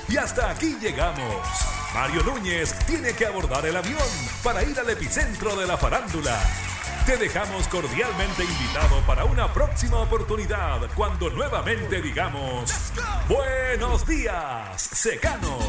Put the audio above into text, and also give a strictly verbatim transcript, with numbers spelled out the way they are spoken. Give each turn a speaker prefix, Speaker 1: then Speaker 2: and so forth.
Speaker 1: Y hasta aquí llegamos. Mario Núñez tiene que abordar el avión para ir al epicentro de la farándula. Te dejamos cordialmente invitado para una próxima oportunidad cuando nuevamente digamos: ¡Buenos días, Secano!